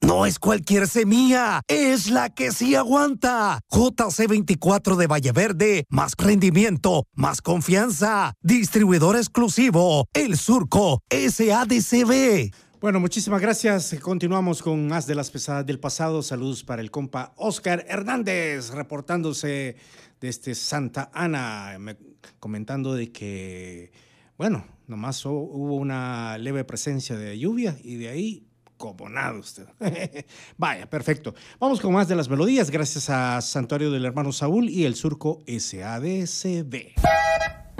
No es cualquier semilla, es la que sí aguanta. JC24 de Valle Verde, más rendimiento, más confianza. Distribuidor exclusivo, El Surco, SADCB. Bueno, muchísimas gracias. Continuamos con más de las pesadas del pasado. Saludos para el compa Oscar Hernández, reportándose desde Santa Ana, comentando de que, bueno, nomás hubo una leve presencia de lluvia y de ahí, como nada usted. Vaya, perfecto. Vamos con más de las melodías, gracias a Santuario del Hermano Saúl y El Surco SADCB.